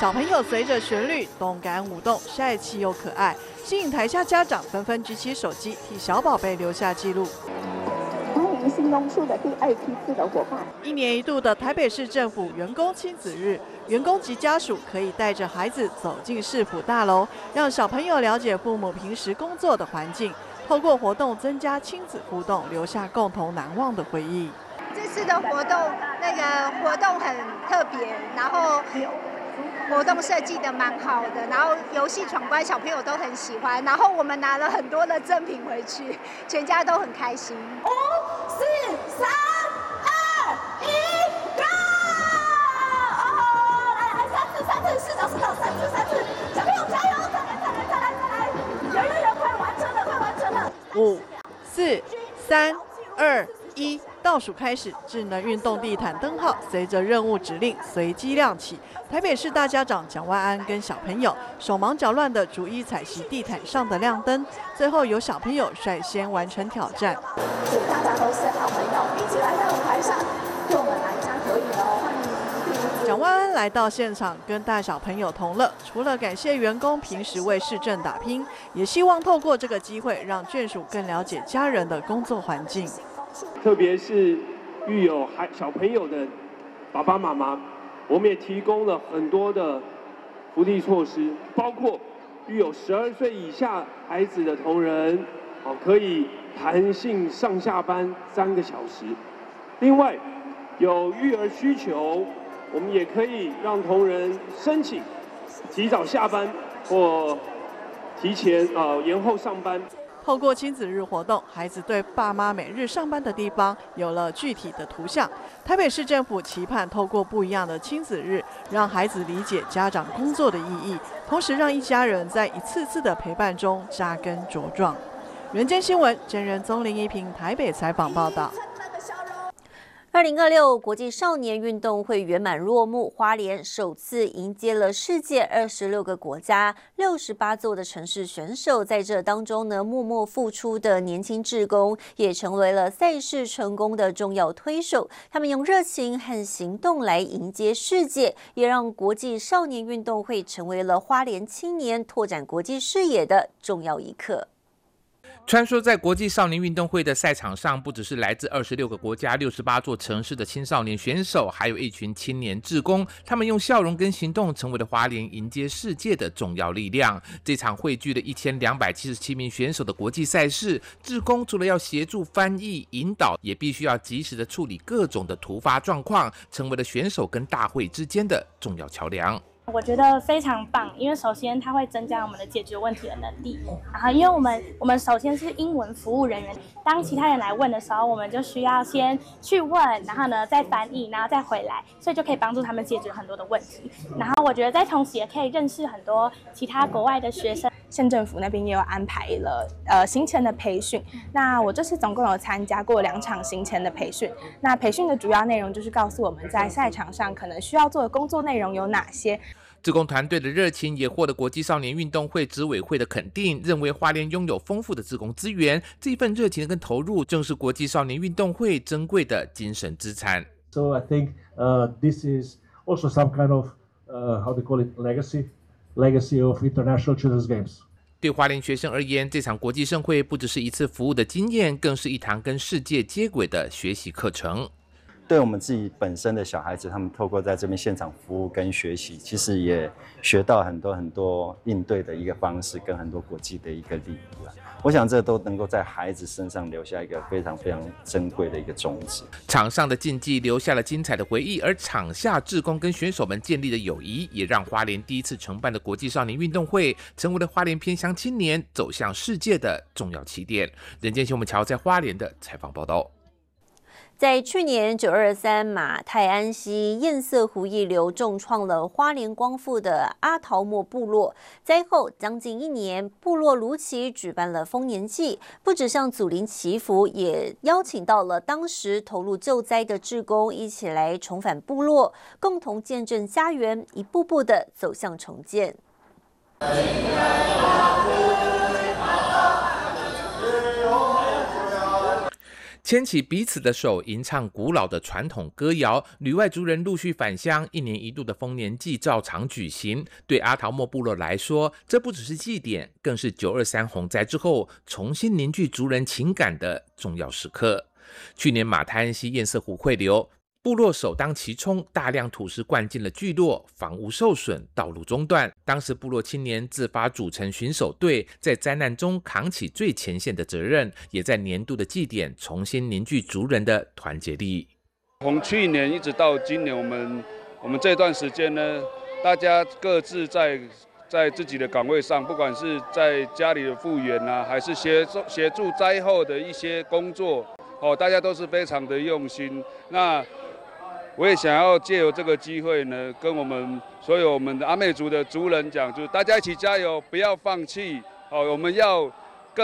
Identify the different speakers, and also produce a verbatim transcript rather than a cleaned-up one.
Speaker 1: 小朋友随着旋律动感舞动，帅气又可爱，吸引台下家长纷纷举起手机替小宝贝留下记录。
Speaker 2: 欢迎新农处的第二批次的伙伴。
Speaker 1: 一年一度的台北市政府员工亲子日，员工及家属可以带着孩子走进市府大楼，让小朋友了解父母平时工作的环境，透过活动增加亲子互动，留下共同难忘的回忆。
Speaker 3: 这次的活动，那个活动很特别，然后活动设计的蛮好的，然后游戏闯关小朋友都很喜欢，然后我们拿了很多的赠品回去，全家都很开心。
Speaker 4: 五、四、三、二、一 ，Go！ 哦，来来，三次，三次，四找四找，三次，三次，小朋友加油，再来，再来，再来，再来，有有有，快完成了，快完成了。
Speaker 1: 五、四、三、二、一。倒数开始，智能运动地毯灯号随着任务指令随机亮起。台北市大家长蒋万安跟小朋友手忙脚乱地逐一采集地毯上的亮灯，最后由小朋友率先完成挑战。
Speaker 4: 请大家都是好朋友，一起来到舞台上，跟我们来一下合影哦。欢迎
Speaker 1: 蒋万安来到现场，跟大小朋友同乐。除了感谢员工平时为市政打拼，也希望透过这个机会，让眷属更了解家人的工作环境。
Speaker 5: 特别是育有孩小朋友的爸爸妈妈，我们也提供了很多的福利措施，包括育有十二岁以下孩子的同仁，哦，可以弹性上下班三个小时。另外，有育儿需求，我们也可以让同仁申请提早下班或提前呃延后上班。
Speaker 1: 透过亲子日活动，孩子对爸妈每日上班的地方有了具体的图像。台北市政府期盼透过不一样的亲子日，让孩子理解家长工作的意义，同时让一家人在一次次的陪伴中扎根茁壮。人间新闻真人综林一平台北采访报道。
Speaker 6: 二零二六国际少年运动会圆满落幕，花莲首次迎接了世界二十六个国家、六十八座的城市选手，在这当中呢，默默付出的年轻志工也成为了赛事成功的重要推手。他们用热情和行动来迎接世界，也让国际少年运动会成为了花莲青年拓展国际视野的重要一课。
Speaker 7: 穿梭在国际少年运动会的赛场上，不只是来自二十六个国家、六十八座城市的青少年选手，还有一群青年志工，他们用笑容跟行动，成为了花莲迎接世界的重要力量。这场汇聚了一千两百七十七名选手的国际赛事，志工除了要协助翻译、引导，也必须要及时的处理各种的突发状况，成为了选手跟大会之间的重要桥梁。
Speaker 8: 我觉得非常棒，因为首先它会增加我们的解决问题的能力，然后因为我们我们首先是英文服务人员，当其他人来问的时候，我们就需要先去问，然后呢再翻译，然后再回来，所以就可以帮助他们解决很多的问题。然后我觉得在同时也可以认识很多其他国外的学生。
Speaker 9: 县政府那边也有安排了呃行前的培训，那我这次总共有参加过两场行前的培训。那培训的主要内容就是告诉我们在赛场上可能需要做的工作内容有哪些。
Speaker 7: 志工团队的热情也获得国际少年运动会执委会的肯定，认为花莲拥有丰富的志工资源，这份热情跟投入正是国际少年运动会珍贵的精神资产。
Speaker 10: So I think uh, this is also some kind of uh, how to call it legacy legacy of International Children's Games.
Speaker 7: 对花莲学生而言，这场国际盛会不只是一次服务的经验，更是一堂跟世界接轨的学习课程。
Speaker 11: 对我们自己本身的小孩子，他们透过在这边现场服务跟学习，其实也学到很多很多应对的一个方式，跟很多国际的一个礼仪啦。我想这都能够在孩子身上留下一个非常非常珍贵的一个种子。
Speaker 7: 场上的竞技留下了精彩的回忆，而场下志工跟选手们建立的友谊，也让花莲第一次承办的国际少年运动会，成为了花莲偏乡青年走向世界的重要起点。人间新闻桥在花莲的采访报道。
Speaker 6: 在去年九二三马太安溪堰塞湖溢流重创了花莲光复的阿桃莫部落，灾后将近一年，部落如期举办了丰年祭，不只向祖灵祈福，也邀请到了当时投入救灾的志工一起来重返部落，共同见证家园一步步的走向重建。
Speaker 7: 牵起彼此的手，吟唱古老的传统歌谣，旅外族人陆续返乡，一年一度的丰年祭照常举行。对阿桃莫部落来说，这不只是祭典，更是九二三洪灾之后重新凝聚族人情感的重要时刻。去年马滩溪堰塞湖汇流，部落首当其冲，大量土石灌进了聚落，房屋受损，道路中断。当时部落青年自发组成巡守队，在灾难中扛起最前线的责任，也在年度的祭典重新凝聚族人的团结力。
Speaker 12: 从去年一直到今年，我们我们这段时间呢，大家各自在在自己的岗位上，不管是在家里的复原啊，还是协助协助灾后的一些工作，哦，大家都是非常的用心。那我也想要借由这个机会呢，跟我们所有我们的阿美族的族人讲，就是大家一起加油，不要放弃。哦，我们要